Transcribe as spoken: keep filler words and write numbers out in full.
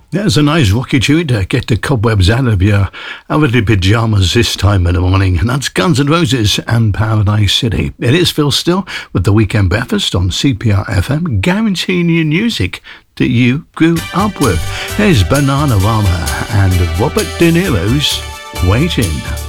There's a nice rocky tune to get the cobwebs out of your holiday pyjamas this time in the morning, and that's Guns N' Roses and Paradise City. It is Phil Still with the Weekend Breakfast on C P R F M, guaranteeing you music that you grew up with. Here's Bananarama and Robert De Niro's Waiting.